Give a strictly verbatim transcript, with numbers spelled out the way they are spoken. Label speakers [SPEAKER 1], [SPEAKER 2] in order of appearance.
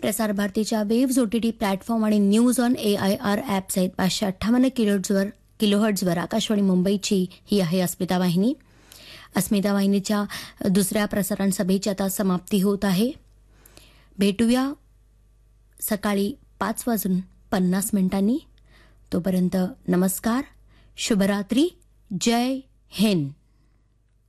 [SPEAKER 1] प्रसार भारतीच्या waves OTT platform आणि news on A I R app सहित पाचशे अठ्ठावन्न किलोहर्ट्झवर किलोहर्ट्झवर आकाशवाणी मुंबईची ही आहे अस्मिता वाहिनी. अस्मिता वाहिनीच्या दुसऱ्या प्रसारण सभेची आता समाप्ती होत आहे. भेटूया सकाळी पाच वाजून पन्नास मिनिटांनी. तोपर्यंत नमस्कार, शुभरात्री, जय हिंद.